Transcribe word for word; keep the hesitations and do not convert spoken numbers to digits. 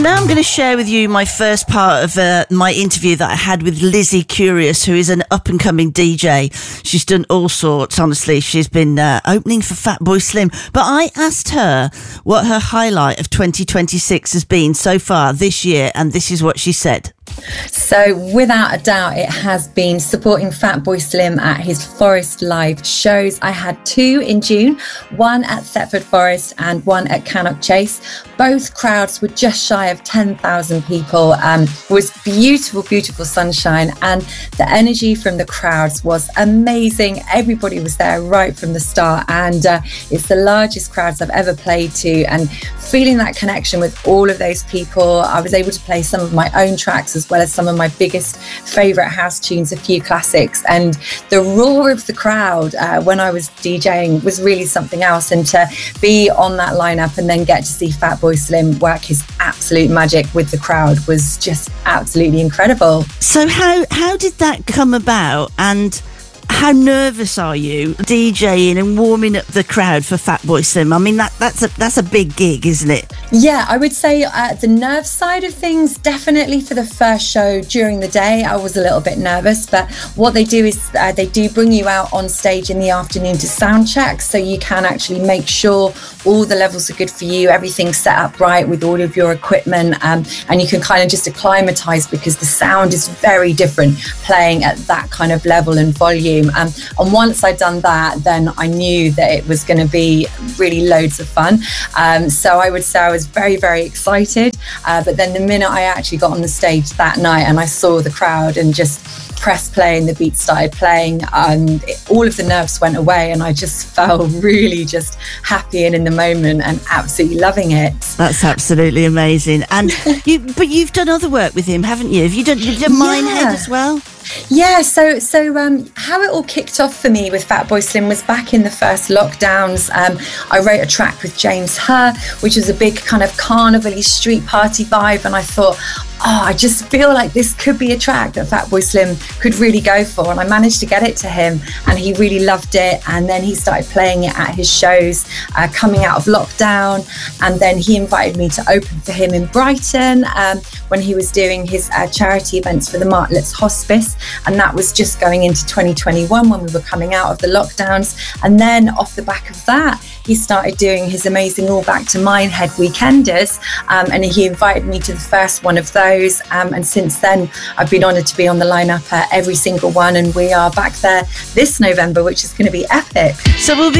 now I'm going to share with you my first part of uh, my interview that I had with Lizzie Curious, who is an up-and-coming D J. She's done all sorts, honestly. She's been uh, opening for Fatboy Slim. But I asked her what her highlight of twenty twenty-six has been so far this year, and this is what she said. So without a doubt, it has been supporting Fatboy Slim at his Forest Live shows. I had two in June, one at Thetford Forest and one at Cannock Chase. Both crowds were just shy of ten thousand people. Um, it was beautiful, beautiful sunshine, and the energy from the crowds was amazing. Everybody was there right from the start, and uh, it's the largest crowds I've ever played to, and feeling that connection with all of those people. I was able to play some of my own tracks as well as some of my biggest favourite house tunes, a few classics, and the roar of the crowd uh, when I was DJing was really something else. And to be on that lineup and then get to see Fatboy Slim work his absolute magic with the crowd was just absolutely incredible. So how how did that come about, and how nervous are you DJing and warming up the crowd for Fatboy Slim? I mean, that that's a that's a big gig, isn't it? Yeah, I would say uh, the nerve side of things, definitely for the first show during the day, I was a little bit nervous. But what they do is uh, they do bring you out on stage in the afternoon to sound check, so you can actually make sure all the levels are good for you, everything's set up right with all of your equipment, um, and you can kind of just acclimatise, because the sound is very different playing at that kind of level and volume. Um, and once I'd done that, then I knew that it was going to be really loads of fun. Um, so I would say I was very, very excited. Uh, but then the minute I actually got on the stage that night and I saw the crowd and just press play and the beat started playing, um, it, all of the nerves went away, and I just felt really just happy and in the moment and absolutely loving it. That's absolutely amazing. And you, but you've done other work with him, haven't you? Have you done, you've done Minehead Yeah. as well? Yeah, so so um, how it all kicked off for me with Fatboy Slim was back in the first lockdowns. Um, I wrote a track with James Hurr, which was a big kind of carnival-y street party vibe, and I thought, oh, I just feel like this could be a track that Fatboy Slim could really go for. And I managed to get it to him, and he really loved it. And then he started playing it at his shows uh, coming out of lockdown. And then he invited me to open for him in Brighton um, when he was doing his uh, charity events for the Martlets Hospice. And that was just going into twenty twenty-one when we were coming out of the lockdowns. And then off the back of that, he started doing his amazing All Back to Minehead Weekenders, um, and he invited me to the first one of those, um, and since then I've been honoured to be on the lineup at every single one, and we are back there this November, which is going to be epic. So we'll be